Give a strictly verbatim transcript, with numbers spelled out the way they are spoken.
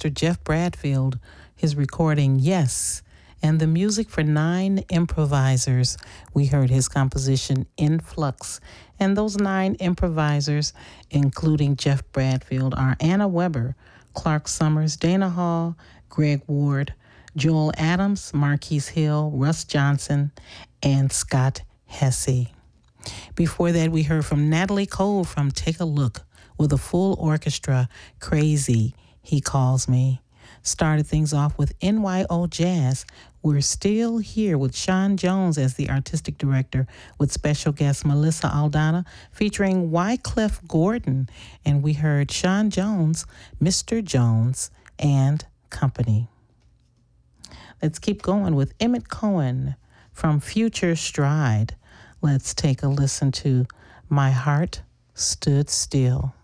Mister Jeff Bradfield, his recording Yes, and the music for Nine Improvisers. We heard his composition Influx. And those nine improvisers, including Jeff Bradfield, are Anna Weber, Clark Summers, Dana Hall, Greg Ward, Joel Adams, Marquise Hill, Russ Johnson, and Scott Hesse. Before that, we heard from Natalie Cole from Take a Look with a full orchestra, Crazy, He Calls Me. Started things off with N Y O Jazz. We're Still Here with Sean Jones as the artistic director with special guest Melissa Aldana featuring Wycliffe Gordon. And we heard Sean Jones, Mister Jones, and Company. Let's keep going with Emmett Cohen from Future Stride. Let's take a listen to My Heart Stood Still.